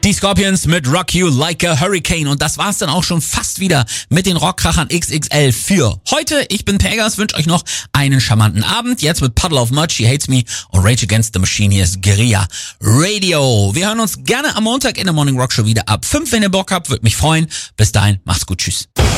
Die Scorpions mit Rock You Like a Hurricane. Und das war's dann auch schon fast wieder mit den Rockkrachern XXL für heute. Ich bin Pegas, wünsche euch noch einen charmanten Abend. Jetzt mit Puddle of Mud, She Hates Me und Rage Against the Machine. Hier ist Guerilla Radio. Wir hören uns gerne am Montag in der Morning Rock Show wieder ab 5, wenn ihr Bock habt. Würde mich freuen. Bis dahin, macht's gut. Tschüss.